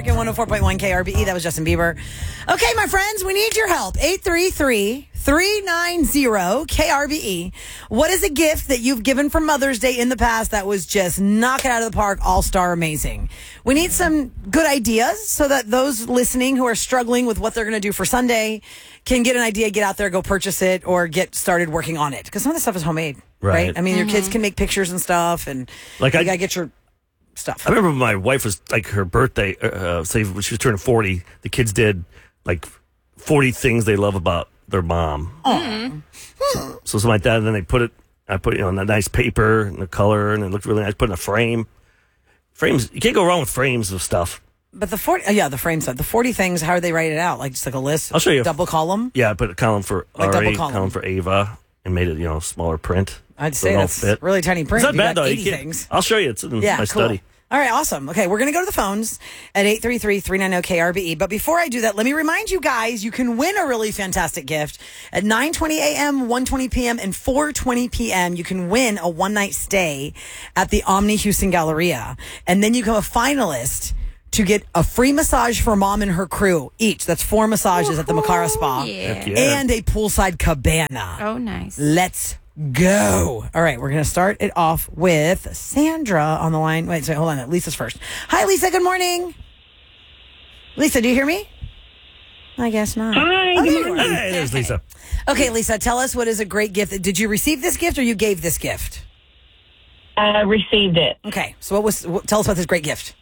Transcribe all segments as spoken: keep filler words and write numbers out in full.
American one oh four point one K R B E. That was Justin Bieber. Okay, my friends, we need your help. eight three three, three nine zero, K R B E. What is a gift that you've given for Mother's Day in the past that was just knock it out of the park, all-star amazing? We need some good ideas so that those listening who are struggling with what they're going to do for Sunday can get an idea, get out there, go purchase it, or get started working on it. Because some of the stuff is homemade, right? Right. I mean, Mm-hmm. your kids can make pictures and stuff, and Like you I- got to get your stuff. I remember when my wife was like her birthday, uh, say when she was turning forty, the kids did like forty things they love about their mom. Mm-hmm. So, so something like that, and then they put it, I put it on a nice paper and the color, and it looked really nice. Put it in a frame. Frames, you can't go wrong with frames of stuff. But the forty, uh, yeah, the frame stuff. The forty things, how do they write it out? Like just like a list? I'll show you. Double column? Yeah, I put a column for Like Ari, double column. column for Ava, and made it, you know, smaller print. I'd So say it all that's fit. really tiny print. It's not You bad got though. You eighty can't- things. I'll show you. It's in Yeah, my cool. study. All right, awesome. Okay, we're going to go to the phones at eight three three, three nine zero, K R B E. But before I do that, let me remind you guys, you can win a really fantastic gift at nine twenty a.m., one twenty p.m., and four twenty p.m. You can win a one-night stay at the Omni Houston Galleria. And then you become a finalist to get a free massage for mom and her crew each. That's four massages at the Makara Spa. Yeah. Heck yeah. And a poolside cabana. Oh, nice. Let's go. All right, we're going to start it off with Sandra on the line. Wait, sorry, hold on. Lisa's first. Hi, Lisa. Good morning. Lisa, do you hear me? I guess not. Hi, Oh, good there you morning. are. Hey, there's Lisa. Okay, Lisa, tell us what is a great gift. Did you receive this gift or you gave this gift? I received it. Okay, so what was? What, tell us about this great gift.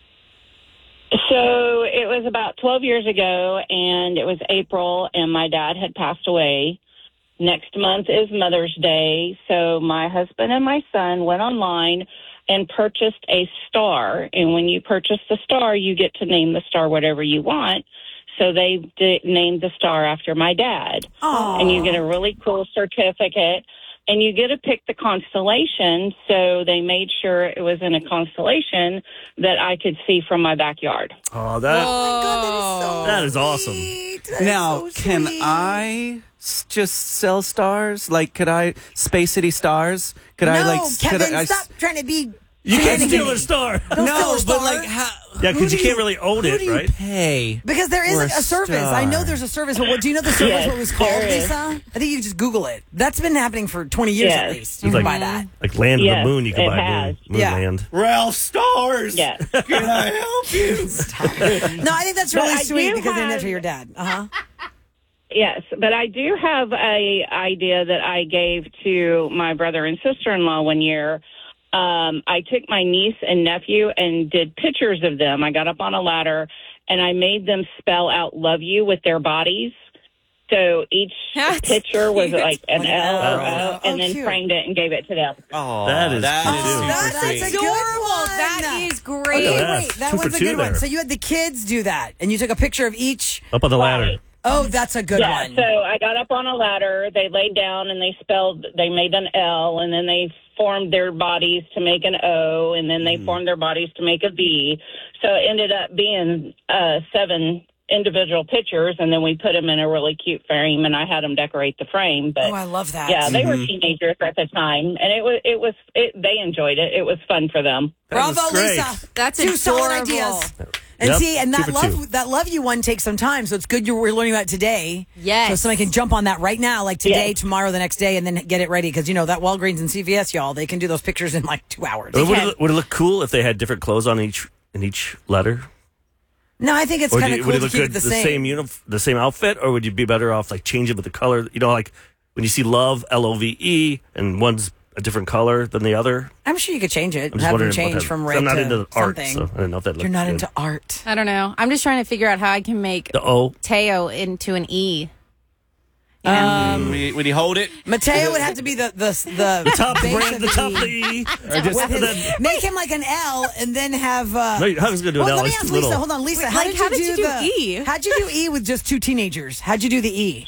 So it was about twelve years ago, and it was April, and my dad had passed away. Next month is Mother's Day, so my husband and my son went online and purchased a star. And when you purchase the star, you get to name the star whatever you want. So they did, named the star after my dad. Oh, And you get a really cool certificate. And you get to pick the constellation, so they made sure it was in a constellation that I could see from my backyard. Oh, that Whoa. that is awesome. That Now, is so can sweet. I s- just sell stars? Like, could I Space City stars? Could no, I like? s- Kevin, could I, I s- stop trying to be. You can't shenanigans. steal a star. Don't steal No, a but star. like, how? Yeah, who 'cause do you can't really own who it, do you right? Pay Because there is for a, a service. I know star? there's a service. But what, do you know the service? Yes, what it was called, there is. Lisa? I think you can just Google it. That's been happening for twenty years at Yes. least. You It's can like- buy that. Like Land Yes, of the Moon, you can it buy has. Moon, moon Yeah. Land. Ralph Stars. Yes. Can I help you? No, I think that's But really I sweet do because they named have- for your dad. Uh huh. Yes, but I do have a idea that I gave to my brother and sister-in-law one year. Um, I took my niece and nephew and did pictures of them. I got up on a ladder and I made them spell out "love you" with their bodies. So each That's picture was cute. like an Like an L or L. O, Oh, and then cute. framed it and gave it to them. Oh, That is that cute. is Oh, super that- that's sweet. a good Adorable. one. That is great. Okay, Look at wait, that. that Two was for a two good one. there. So you had the kids do that, and you took a picture of each. Up on the ladder. Right. Oh, that's a good Yeah, one. so I got up on a ladder. They laid down and they spelled, they made an L, and then they formed their bodies to make an O, and then they formed their bodies to make a V. So it ended up being uh, seven individual pictures, and then we put them in a really cute frame, and I had them decorate the frame. But Oh, I love that. yeah, they were teenagers at the time, and it was it was it, they enjoyed it. It was fun for them. That was Bravo, great. Lisa. That's Two solid adorable. ideas. And Yep, see, and two that for love two. that love you one takes some time, so it's good you were learning about it today. Yes. So somebody can jump on that right now, like today, Yes. tomorrow, the next day, and then get it ready because you know that Walgreens and C V S, y'all, they can do those pictures in like two hours. Would can. it, would it look cool if they had different clothes on each in each letter? No, I think it's Or kind do of you- cool would it to look keep good it the, the same. same unif- the same outfit, or would you be better off like changing with the color? You know, like when you see love, L O V E, and one's a different color than the other. I'm sure you could change it. I'm just Have them wondering. what change that- from 'cause red I'm not to into art, something. so I didn't know if that looked You're not good. into art. I don't know. I'm just trying to figure out how I can make the O. Teo into an E. Um, when you hold it, Mateo would have to be the the the, The top, base brand, of the top of the E. E. Or just, With his- then, make him like an L, and then have. Uh, no, I was going to do an well, L. let me It's ask too Lisa. little. Hold on, Lisa. Wait, how, like, did how you did do you do the, E? How'd you do E with just two teenagers? How'd you do the E?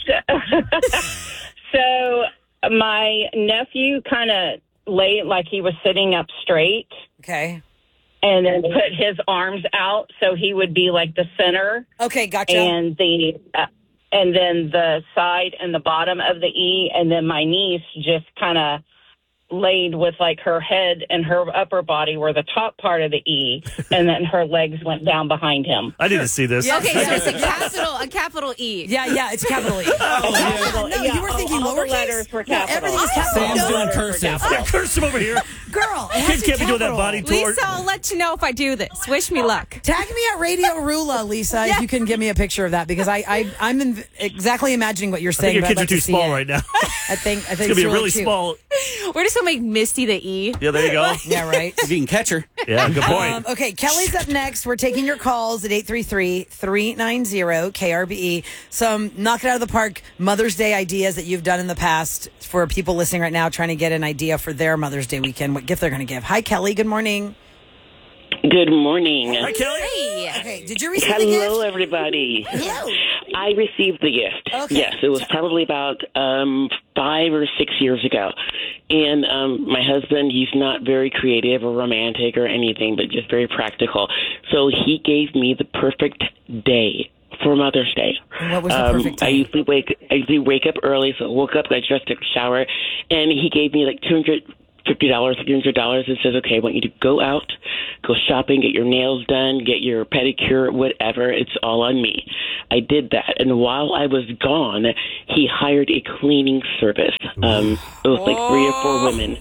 So my nephew kind of lay like he was sitting up straight, Okay. and then put his arms out so he would be like the center, Okay, gotcha. and the uh, and then the side and the bottom of the E, and then my niece just kind of laid with like her head and her upper body were the top part of the E, and then her legs went down behind him. I need to see this. Yeah. Okay, so it's a capital, a capital E. Yeah, yeah, it's capital E. Oh, no, yeah, you were thinking all, all lowercase. the letters were No, capital. everything's capital. Sam's No, doing cursive. Yeah, curse him over here. girl, it has Kids to be can't be doing that capital. body tour. Lisa, I'll let you know if I do this. Wish me luck. Tag me at Radio Rula, Lisa, if you can give me a picture of that, because I, I I'm in, exactly imagining what you're I saying. think your but kids I'd are like to too see small it. right now. I think I think It's gonna be really really cute. small. We're just gonna make Misty the E. Yeah, there you go. Yeah, right. If you can catch her. Yeah, good point. Um, okay, Kelly's up next. We're taking your calls at eight three three, three nine zero, K R B E. Some knock it out of the park Mother's Day ideas that you've done in the past for people listening right now trying to get an idea for their Mother's Day weekend, what gift they're going to give. Hi, Kelly. Good morning. Good morning. Hi, Kelly. Hey. Okay, did you receive the Hello, gift? everybody. Hello. I received the gift. Okay. Yes, it was probably about um, five or six years ago. And um, my husband, he's not very creative or romantic or anything, but just very practical. So he gave me the perfect day for Mother's Day. And what was the Um, perfect I day? usually wake I usually wake up early, so I woke up, got dressed, took a shower, and he gave me like two hundred fifty dollars, three hundred dollars, and says, okay, I want you to go out, go shopping, get your nails done, get your pedicure, whatever. It's all on me. I did that. And while I was gone, he hired a cleaning service. Um, it was like three or four women.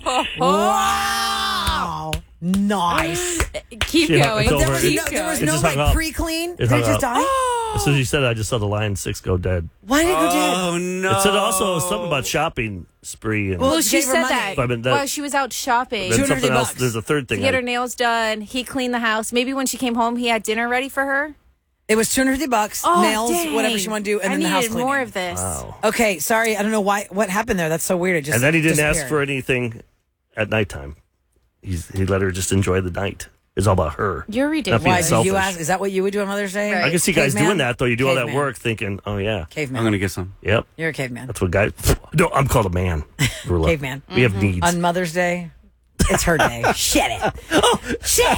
Wow. Nice. Keep Yeah, going. it's But there over. was It- no, there was it no just hung like up. pre-clean? It Did it hung just up. die? As soon as you said it, I just saw the Lion six go dead. Why did it go dead? Oh, no. It said also something about shopping spree and Well, Well, You she gave her said money. that, But I mean, that- while she was out shopping then two hundred something else. bucks. There's a third to thing. get I- her nails done. He cleaned the house. Maybe when she came home, he had dinner ready for her. It was two hundred fifty bucks, Oh, nails, dang. whatever she wanted to do, and I then the house needed cleaning. more of this. Wow. Okay, sorry, I don't know why. What happened there? That's so weird. It just And then he didn't ask disappeared. for anything at nighttime. He's, he let her just enjoy the night. It's all about her. You're Not ridiculous. being Why did you selfish. ask? Is that what you would do on Mother's Day? Right. I can see guys Caveman? doing that, though. You do all that Caveman. work thinking, oh, yeah. Caveman. I'm going to get some. Yep. You're a caveman. That's what guys. No, I'm called a man. Rula. Caveman. We have needs. On Mother's Day, it's her day. Shit it. Oh, shit.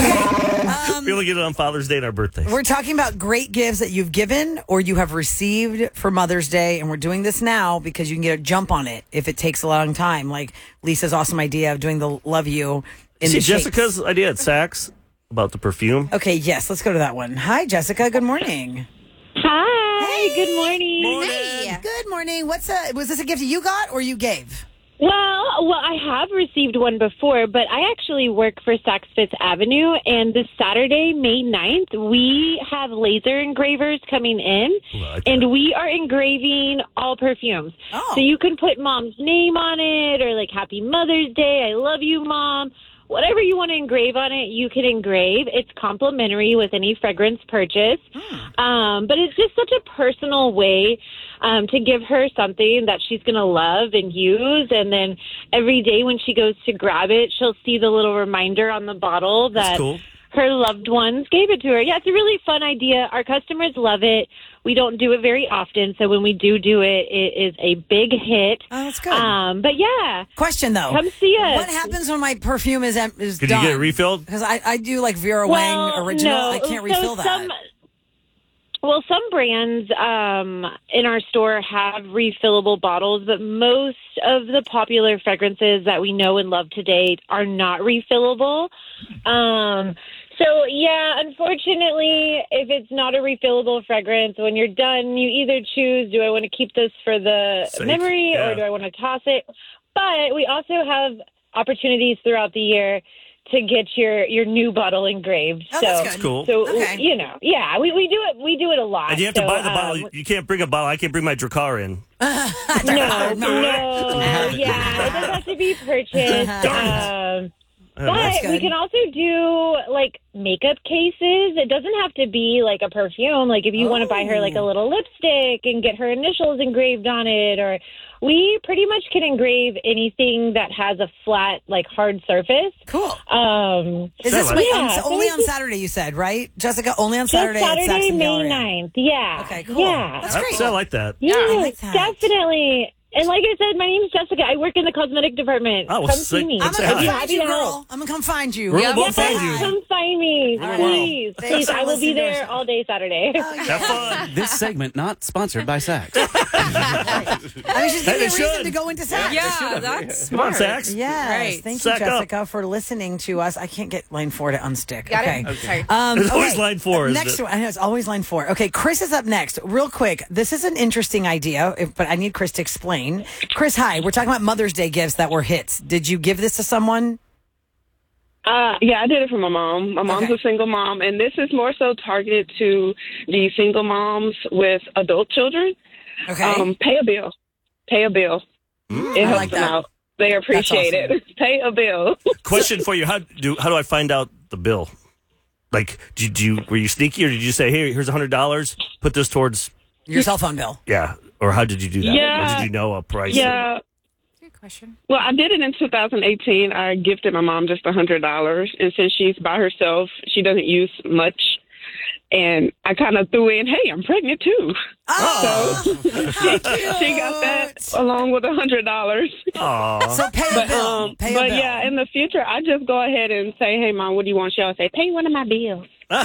Okay. we only get it on Father's Day and our birthdays. We're talking about great gifts that you've given or you have received for Mother's Day, and we're doing this now because you can get a jump on it if it takes a long time. Like Lisa's awesome idea of doing the love you in See the shapes. Jessica's idea at Saks about the perfume. Okay, yes, let's go to that one. Hi, Jessica. Good morning. Hi, good morning. Hey. Good morning. What's a, was this a gift you got or you gave? Well, well, I have received one before, but I actually work for Saks Fifth Avenue, and this Saturday, May ninth, we have laser engravers coming in, Ooh, I like and that. we are engraving all perfumes. Oh. So you can put Mom's name on it, or like Happy Mother's Day, I love you, Mom. Whatever you want to engrave on it, you can engrave. It's complimentary with any fragrance purchase. Um, but it's just such a personal way um, to give her something that she's going to love and use. And then every day when she goes to grab it, she'll see the little reminder on the bottle that That's cool. her loved ones gave it to her. Yeah, it's a really fun idea. Our customers love it. We don't do it very often, so when we do do it, it is a big hit. Oh, that's good. Um, but yeah, Question though. come see us. What happens when my perfume is em- is Could done? you get it refilled? Because I, I do like Vera Well, Wang original. no. I can't So refill that. some- Well, some brands um, in our store have refillable bottles, but most of the popular fragrances that we know and love today are not refillable. Um, so, yeah, unfortunately, if it's not a refillable fragrance, when you're done, you either choose, do I want to keep this for the Safe, memory yeah. or do I want to toss it? But we also have opportunities throughout the year to get your, your new bottle engraved. Oh, so, that's good. Cool. so Okay. you know, yeah, we, we do it. We do it a lot. And you have to So, buy the um, bottle. You can't bring a bottle. I can't bring my Dracar in. No, no, yeah, it does have to be purchased. Um, That's but we good. can also do like makeup cases. It doesn't have to be like a perfume. Like if you want to buy her like a little lipstick and get her initials engraved on it, or we pretty much can engrave anything that has a flat, like hard surface. Cool. Um, Is this Yeah, wait, yeah, on, so only it's on just- Saturday? You said right, Jessica? Only on just Saturday. at Saks Saturday, and May Galleria. ninth. Yeah. Okay, cool. Yeah. That's I, great. I like that. Yeah, I like that. definitely. And like I said, my name's Jessica. I work in the cosmetic department. Oh, come sick. see me. I'm Let's gonna say come hi. find you, girl. I'm gonna come find you. We're gonna Yeah, both find you. Come find me, Wow. please. Thanks Please, for I will be listening to there us. all day Saturday. Have fun. This segment not sponsored by Saks. I mean, she's giving Hey, me a they reason should. to go into sex. Yeah, that's Come on, smart. Sax. Yes. Right. Thank you, Suck up. Jessica, for listening to us. I can't get line four to unstick. Got okay. it? Okay. Um, It's always okay. line four, isn't Next it? one. I know it's always line four. Okay, Chris is up next. Real quick, this is an interesting idea, if- but I need Chris to explain. Chris, hi. We're talking about Mother's Day gifts that were hits. Did you give this to someone? Uh, yeah, I did it for my mom. My mom's Okay. a single mom, and this is more so targeted to the single moms with adult children. Okay. Um, pay a bill. Pay a bill. it I helps like them that. out. They appreciate awesome. it. Pay a bill. Question for you: How do how do I find out the bill? Like, did you were you sneaky, or did you say, "Hey, here's a hundred dollars. Put this towards"? Your cell phone bill. Yeah, or how did you do that? Yeah. Or did you know a price? Yeah. Good question. Well, I did it in two thousand eighteen. I gifted my mom just a hundred dollars, and since she's by herself, she doesn't use much. And I kind of threw in, "Hey, I'm pregnant too." Oh, So she got that along with a hundred dollars. Aw. so pay a But bill. um, pay a but bill. yeah, in the future, I just go ahead and say, "Hey, mom, what do you want?" She'll say, "Pay one of my bills."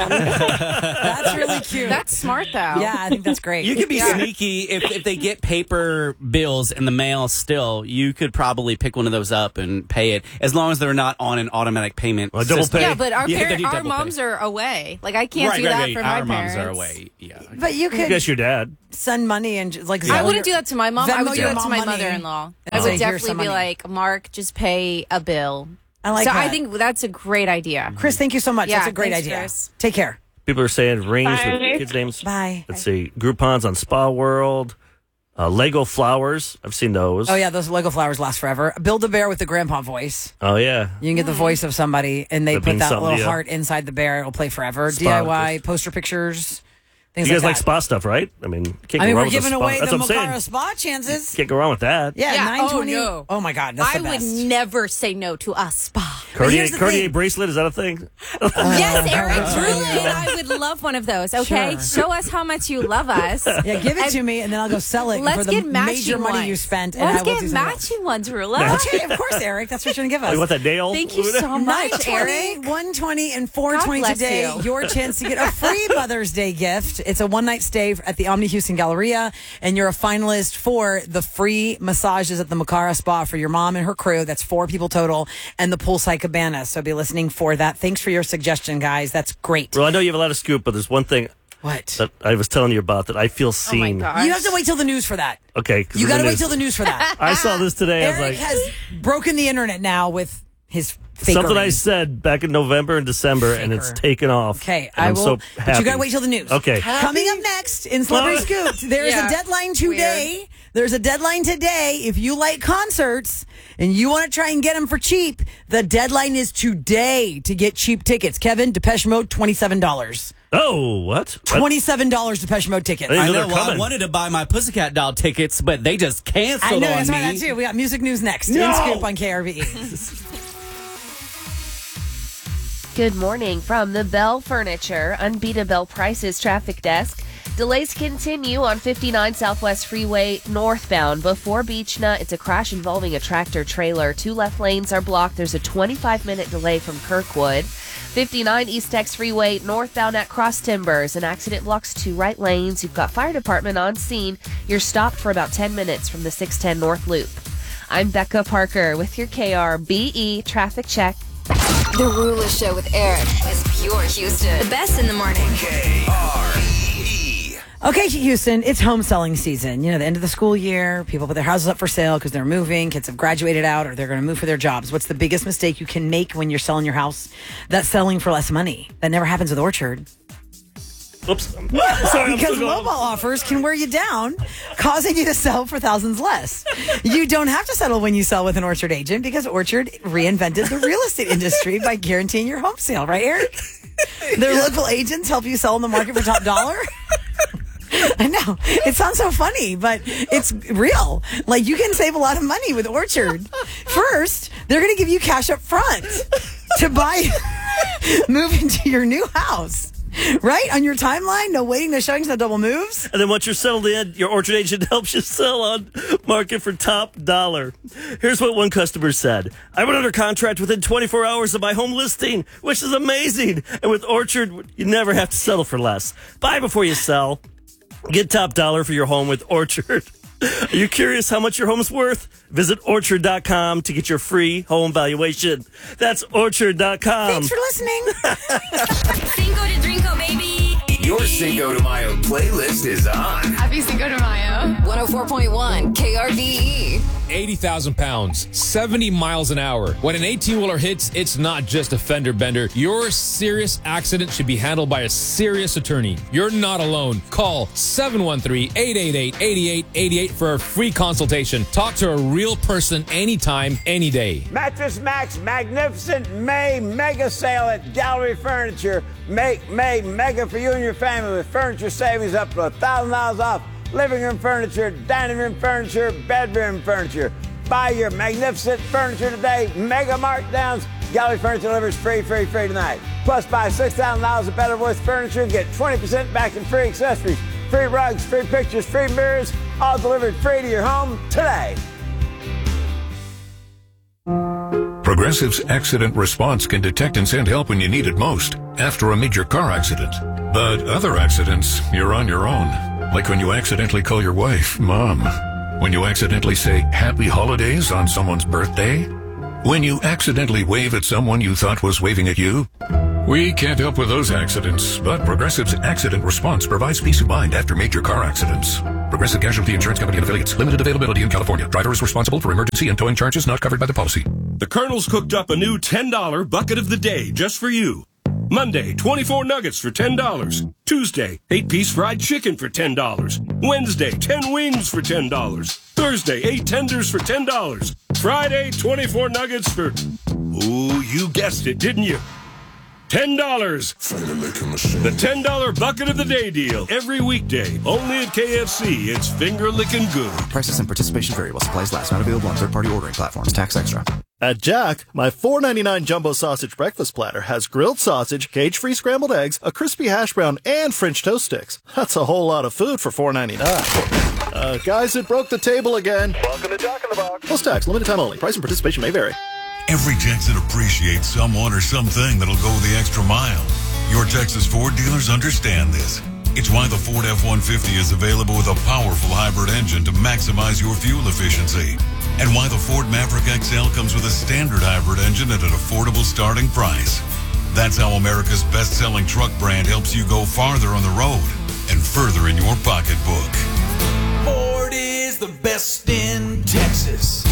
That's really cute. That's smart, though. yeah, I think that's great. You could be sneaky if, if they get paper bills in the mail still. You could probably pick one of those up and pay it as long as they're not on an automatic payment. Well, double system. pay. Yeah, but our Yeah, they parent, do our double pay. moms are away. Like I can't right, do right, that right. for my Our parents. moms are away. Yeah. But you I could guess your dad. send money and just, like I Zelle wouldn't your- do that to my mom. I Venmo would do your it to mom my money mother-in-law. and I say, would "Here's definitely some be money." like, Mark, just pay a bill. I like so that. I think that's a great idea. Chris, thank you so much. Yeah, That's a great thanks, idea. Chris. Take care. People are saying rings Bye. with kids' names. Bye. Let's see. Groupons on Spa World. Uh, Lego flowers. I've seen those. Oh yeah, those Lego flowers last forever. Build a bear with the grandpa voice. Oh, yeah. You can get the voice of somebody, and they That put means that something, little yeah. heart inside the bear. It'll play forever. Spa, D I Y just- poster pictures, things You guys like like that. spa stuff, right? I mean, you can't I go mean, wrong we're with the giving spa. away That's the what I'm saying. Macara spa chances. Can't go wrong with that. Yeah, Yeah, nine twenty. oh, Oh no. my God, that's I the would best. never say no to a spa. Cartier, here's the Cartier thing. bracelet, is that a thing? Yes, Eric, oh, truly, yeah. and I would love one of those. Okay, Sure. show us how much you love us. Yeah, give it And to me, and then I'll go sell it Let's for the get matching major money ones. you spent. And Let's I will get do something else. matching ones, Rula. Okay, of course, Eric. That's what you're gonna give Oh, us. you want that nail? Thank you so much, Eric. one twenty and four God twenty bless today. you. Your chance to get a free Mother's Day gift. It's a one night stay at the Omni Houston Galleria, and you're a finalist for the free massages at the Macara Spa for your mom and her crew. That's four people total, and the Poolside Cabana. So be listening for that. Thanks for your suggestion, guys. That's great. Well, I know you have a lot of scoop, but there's one thing What? that I was telling you about that I feel Oh my seen. gosh. You have to wait till the news for that. Okay. 'cause You of the got to wait news. till the news for that. I saw this today. I was Eric like, has broken the internet now with his fakery. something I said back in November and December, and it's Faker. taken off. Okay, And I I'm will. so but happy. you got to wait till the news. Okay. Coming up next in Celebrity Scoop, there is Yeah. a deadline today. There's a deadline today. If you like concerts and you want to try and get them for cheap, the deadline is today to get cheap tickets. Kevin, Depeche Mode, twenty-seven dollars. Oh, what? What? twenty-seven dollars Depeche Mode tickets. I I know know. they're Well, I coming. wanted to buy my Pussycat Doll tickets, but they just canceled I know, on that's me. right, that too. We got music news next. No. In Scoop on K R B E. Good morning from the Bell Furniture Unbeatable Prices Traffic Desk. Delays continue on fifty-nine Southwest Freeway northbound before Beach Nut. It's a crash involving a tractor trailer. Two left lanes are blocked. There's a twenty-five minute delay from Kirkwood. fifty-nine East Tex Freeway northbound at Cross Timbers. An accident blocks two right lanes. You've got fire department on scene. You're stopped for about ten minutes from the six ten North Loop. I'm Becca Parker with your K R B E traffic check. The Rula Show with Eric is pure Houston. The best in the morning. Okay, Houston, it's home selling season. You know, the end of the school year, people put their houses up for sale because they're moving, kids have graduated out, or they're going to move for their jobs. What's the biggest mistake you can make when you're selling your house? That's selling for less money. That never happens with Orchard. Oops. I'm, sorry, I'm Because still going. mobile offers can wear you down, causing you to sell for thousands less. You don't have to settle when you sell with an Orchard agent because Orchard reinvented the real estate industry by guaranteeing your home sale, right, Eric? Their local agents help you sell on the market for top dollar. I know. It sounds so funny, but it's real. Like, you can save a lot of money with Orchard. First, they're going to give you cash up front to buy, move into your new house. Right? On your timeline? No waiting, no showings, no double moves? And then once you're settled in, your Orchard agent helps you sell on market for top dollar. Here's what one customer said. I went under contract within twenty-four hours of my home listing, which is amazing. And with Orchard, you never have to settle for less. Buy before you sell. Get top dollar for your home with Orchard. Are you curious how much your home's worth? Visit orchard dot com to get your free home valuation. That's orchard dot com. Thanks for listening. Cinco de Drinko, baby. Your Cinco de Mayo playlist is on. Happy Cinco de Mayo. one oh four point one K R D E. eighty thousand pounds, seventy miles an hour. When an eighteen-wheeler hits, it's not just a fender bender. Your serious accident should be handled by a serious attorney. You're not alone. Call seven one three, eight eight eight, eight eight eight eight for a free consultation. Talk to a real person anytime, any day. Mattress Max Magnificent May Mega Sale at Gallery Furniture. Make May mega for you and your family with furniture savings up to one thousand dollars off. Living room furniture, dining room furniture, bedroom furniture. Buy your magnificent furniture today. Mega markdowns. Gallery Furniture delivers free, free, free tonight. Plus, buy six thousand dollars of better worth furniture. Get twenty percent back in free accessories, free rugs, free pictures, free mirrors. All delivered free to your home today. Progressive's accident response can detect and send help when you need it most after a major car accident. But other accidents, you're on your own. Like when you accidentally call your wife Mom. When you accidentally say Happy Holidays on someone's birthday. When you accidentally wave at someone you thought was waving at you. We can't help with those accidents, but Progressive's accident response provides peace of mind after major car accidents. Progressive Casualty Insurance Company and Affiliates. Limited availability in California. Driver is responsible for emergency and towing charges not covered by the policy. The Colonel's cooked up a new ten dollar bucket of the day just for you. Monday, twenty-four nuggets for ten dollars. Tuesday, eight-piece fried chicken for ten dollars. Wednesday, ten wings for ten dollars. Thursday, eight tenders for ten dollars. Friday, twenty-four nuggets for... Ooh, you guessed it, didn't you? ten dollars. The ten dollar bucket of the day deal. Every weekday. Only at K F C. It's finger licking good. Prices and participation vary while supplies last. Not available on third-party ordering platforms. Tax extra. At Jack, my four ninety-nine jumbo sausage breakfast platter has grilled sausage, cage-free scrambled eggs, a crispy hash brown, and French toast sticks. That's a whole lot of food for four ninety-nine. Uh, guys, it broke the table again. Welcome to Jack in the Box. Plus tax, limited time only. Price and participation may vary. Every Texan appreciates someone or something that'll go the extra mile. Your Texas Ford dealers understand this. It's why the Ford F one fifty is available with a powerful hybrid engine to maximize your fuel efficiency. And why the Ford Maverick X L comes with a standard hybrid engine at an affordable starting price. That's how America's best-selling truck brand helps you go farther on the road and further in your pocketbook. Ford is the best in Texas.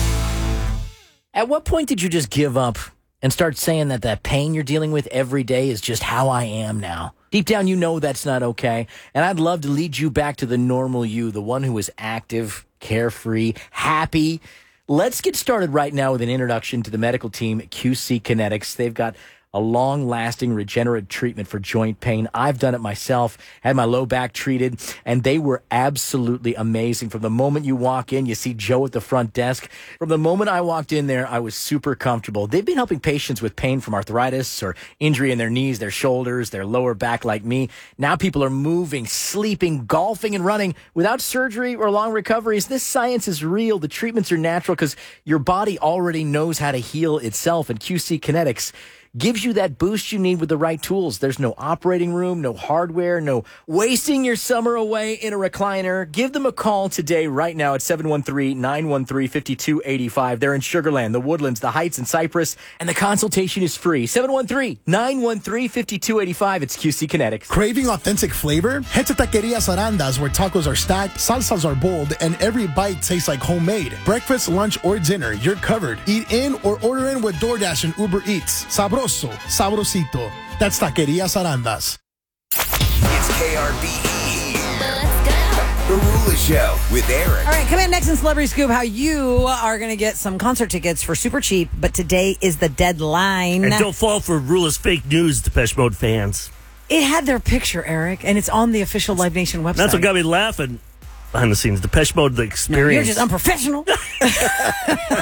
At what point did you just give up and start saying that that pain you're dealing with every day is just how I am now? Deep down, you know that's not okay. And I'd love to lead you back to the normal you, the one who is active, carefree, happy. Let's get started right now with an introduction to the medical team at Q C Kinetics. They've got a long-lasting regenerative treatment for joint pain. I've done it myself, had my low back treated, and they were absolutely amazing. From the moment you walk in, you see Joe at the front desk. From the moment I walked in there, I was super comfortable. They've been helping patients with pain from arthritis or injury in their knees, their shoulders, their lower back like me. Now people are moving, sleeping, golfing, and running without surgery or long recoveries. This science is real. The treatments are natural because your body already knows how to heal itself, and Q C Kinetics gives you that boost you need with the right tools. There's no operating room, no hardware, no wasting your summer away in a recliner. Give them a call today, right now, at seven one three, nine one three, five two eight five. They're in Sugar Land, the Woodlands, the Heights, and Cypress, and the consultation is free. seven one three, nine one three, five two eight five. It's Q C Kinetics. Craving authentic flavor? Head to Taquerias Arandas, where tacos are stacked, salsas are bold, and every bite tastes like homemade. Breakfast, lunch, or dinner, you're covered. Eat in or order in with DoorDash and Uber Eats. Sabroso, sabrosito. That's Taquerias Arandas. It's K R B E. Let's go. The Rula Show with Eric. All right, come in next in Celebrity Scoop, how you are going to get some concert tickets for super cheap, but today is the deadline. And don't fall for Rula's fake news, Depeche Mode fans. It had their picture, Eric, and it's on the official Live Nation website. That's what got me laughing behind the scenes. Depeche Mode, the experience. No, you're just unprofessional.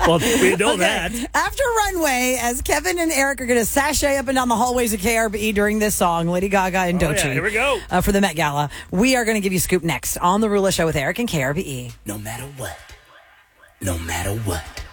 Well, we know Okay. that. After Runway, as Kevin and Eric are going to sashay up and down the hallways of K R B E during this song, Lady Gaga and Oh, Doechii. yeah, here we go. Uh, for the Met Gala. We are going to give you Scoop next on The Rula Show with Eric and K R B E. No matter what, no matter what,